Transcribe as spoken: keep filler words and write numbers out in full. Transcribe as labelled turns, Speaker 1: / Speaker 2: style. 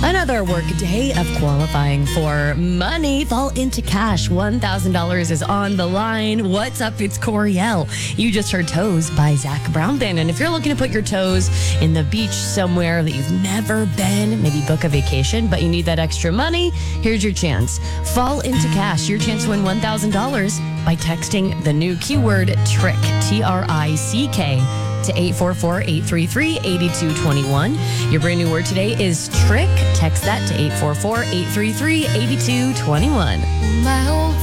Speaker 1: Another work day of qualifying for money. Fall into cash. one thousand dollars is on the line. What's up? It's Coriel. You just heard Toes by Zach Brown Band. And if you're looking to put your toes in the beach somewhere that you've never been, maybe book a vacation, but you need that extra money, here's your chance. Fall into cash. Your chance to win one thousand dollars by texting the new keyword TRICK, T R I C K, to eight four four, eight three three, eight two two one. Your brand new word today is trick. Text that to eight four four, eight three three, eight two two one.